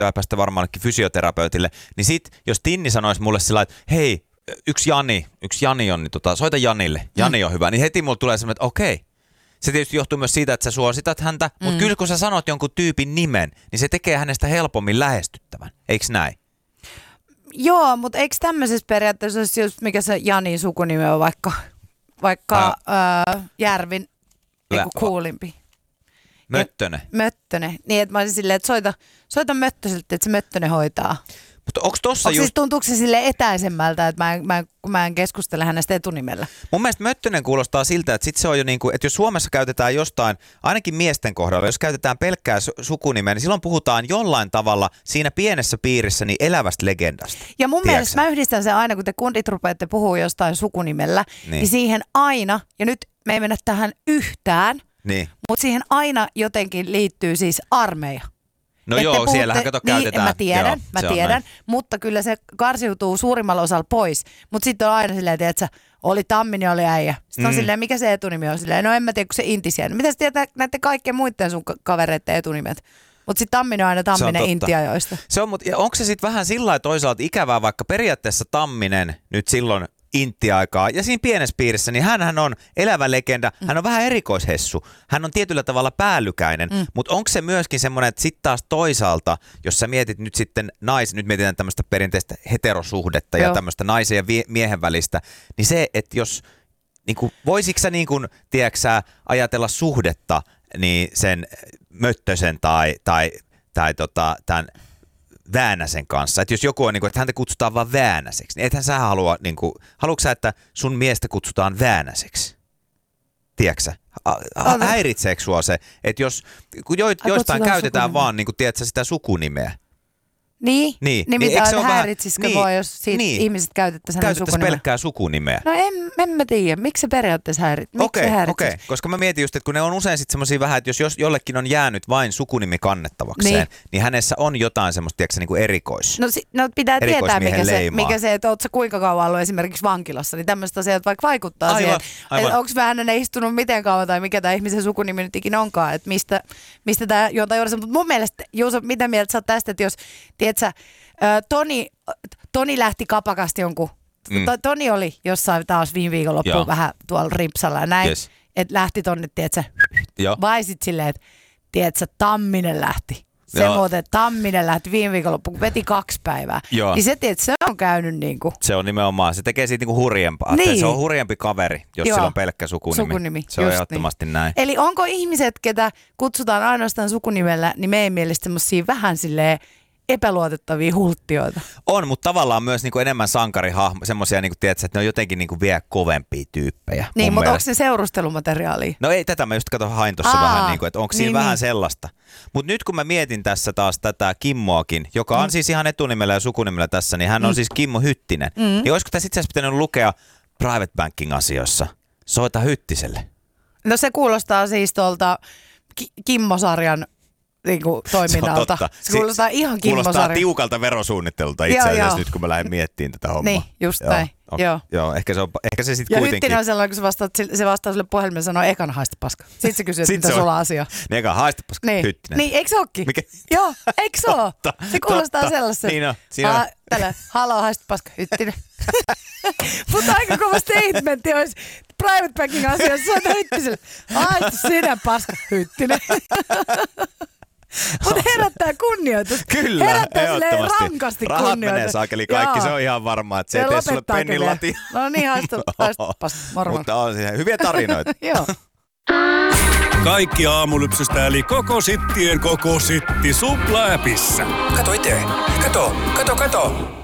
päästä varmaan fysioterapeutille, niin sit jos Tinni sanoisi mulle sillä että hei, yksi Jani on, niin soita Janille, Jani on hyvä, niin heti mulle tulee semmoinen, että okei. Se tietysti johtuu myös siitä, että sä suositat häntä, mutta kyllä kun sä sanot jonkun tyypin nimen, niin se tekee hänestä helpommin lähestyttävän. Eiks näin? Joo, mutta eikö tämmöisessä periaatteessa, mikä se Janin sukunimi on, vaikka Järvin kuulimpi? Möttönen. Niin, että mä olisin silleen, että soita Möttöseltä, että se Möttönen hoitaa. Mutta onko tossa siis tuntuuko se silleen etäisemmältä, että mä en keskustele hänestä etunimellä? Mun mielestä Möttönen kuulostaa siltä, että sit se on jo niinku, että jos Suomessa käytetään jostain, ainakin miesten kohdalla, jos käytetään pelkkää sukunimeä, niin silloin puhutaan jollain tavalla siinä pienessä piirissä niin elävästä legendasta. Ja mun mielestä mä yhdistän sen aina, kun te kundit rupeatte puhua jostain sukunimellä, niin siihen aina, ja nyt me ei mennä tähän yhtään, mutta siihen aina jotenkin liittyy siis armeija. No että joo, siellähän käytetään. Mä tiedän, mutta kyllä se karsiutuu suurimmalla osalla pois. Mutta sitten on aina silleen, että oli Tamminen, oli äijä. Sitten on silleen, mikä se etunimi on silleen, no en mä tiedä, kun se Intisiä. Mitä sä tietää näiden kaikkien muiden sun kavereiden etunimet? Mutta sitten Tamminen on aina Tamminen Intiajoista. Se on, mutta onko se sitten vähän sillä lailla toisaalta ikävää, vaikka periaatteessa Tamminen nyt silloin Intti-aikaa. Ja siinä pienessä piirissä, niin hänhän on elävä legenda. Hän on vähän erikoishessu. Hän on tietyllä tavalla päällykäinen. Mutta onko se myöskin semmoinen, että sitten taas toisaalta, jos sä mietit nyt sitten nyt mietitään tämmöistä perinteistä heterosuhdetta ja tämmöistä naisen ja miehen välistä, niin se, että jos, niin kuin, voisitko sä niin kuin, tiedätkö, ajatella suhdetta niin sen Möttösen tai tämän Väänäsen kanssa. Että jos joku on, että häntä kutsutaan vaan Väänäseksi, niin ethän sä halua, haluatko sä, että sun miestä kutsutaan Väänäseksi? Tiedätkö sä? Häiritseekö sua se, että jos joistain käytetään vaan, tiedätkö sitä sukunimeä? Niin mitä häiritsisikö voi, jos siitä ihmiset käytettäisiin pelkkää sukunimeä. No en mä tiedä. Miksi se periaatteessa häiritsisi? Okei. Koska mä mietin just, että kun ne on usein sitten semmoisia vähän, että jos jollekin on jäänyt vain sukunimi kannettavakseen, niin hänessä on jotain semmoista, tiedätkö, niin kuin No pitää tietää, mikä se, että ootko sä kuinka kauan ollut esimerkiksi vankilassa, niin tämmöiset asiat vaikka vaikuttaa siihen, että onko vähän ne istunut miten kauan tai mikä tämä ihmisen sukunimi nyt ikinä onkaan, että mistä tämä juontaa juuri. Mutta mun mielestä, Juuso, mitä mieltä sä oot tästä, että jos tiedätkö, Toni lähti kapakasti jonkun. Toni oli jossain taas viime viikonloppuun vähän tuolla rimpsalla ja näin. Yes. Että lähti tonne, tiedätkö, vai sit silleen, että tiedätkö, Tamminen lähti. Se muuten, Tamminen lähti viime viikonloppuun, kun veti 2 päivää. Joo. Niin se, tiedätkö, se on käynyt niinku. Se on nimenomaan, se tekee siitä niinku hurjempaa. Niin. Se on hurjempi kaveri, jos sillä on pelkkä sukunimi. Se on ehdottomasti niin. Näin. Eli onko ihmiset, ketä kutsutaan ainoastaan sukunimellä, niin meidän mielestä semmosia vähän silleen epäluotettavia hulttioita. On, mutta tavallaan myös niinku enemmän sankarihahmo, semmoisia, niinku, tiedätkö, että ne on jotenkin niinku vielä kovempia tyyppejä. Niin, mutta onko se seurustelumateriaalia? No ei, tätä mä just hain tuossa vähän, niinku, että onko siinä vähän sellaista. Mutta nyt kun mä mietin tässä taas tätä Kimmoakin, joka on siis ihan etunimellä ja sukunimellä tässä, niin hän on siis Kimmo Hyttinen. Niin olisiko tässä itse asiassa pitänyt lukea private banking asioissa? Soita Hyttiselle. No se kuulostaa siis tuolta Kimmo-sarjan niinku toiminnalta. Se kuulostaa ihan Kimmo-sarja. Kuulostaa tiukalta verosuunnittelulta itse asiassa nyt, kun mä lähden miettimään tätä hommaa. Niin, just näin. Joo, ehkä se sitten kuitenkin. Ja Hyttinen on sellainen, kun se vastaa sille puhelimelle ja sanoo, ekan haista paska. Sitten se kysyy, että mitä sulla on asiaa. Niin, ekan haista paska, Hyttinen. Niin, eikö se ookin? Joo, eikö se oo? Se kuulostaa sellaisen. Niin on, siinä on. Tällä, haloo, haista paska, Hyttinen. Mutta aika kova statementti olisi private banking asioissa, soita Hyttiselle. Haista sinä paska, Hyttinen. Mutta herättää kunnioitusta. Kyllä, herättää ehdottomasti. Rankasti rahat kunnioitusta. menee saakeli kaikki, joo. Se on ihan varmaa, että se ei tee sulle pennin latia. No niin, haistu moro. Mutta on siihen hyviä tarinoita. Joo. Kaikki Aamulypsystä eli koko sittien koko sitti Supla-appissa. Kato itse. Kato.